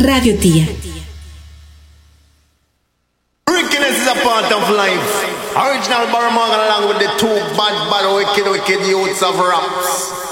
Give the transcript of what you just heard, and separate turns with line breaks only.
Radio Tía.
Wickedness is a part of life. Original Barry Morgan along with the two bad, wicked youths of raps.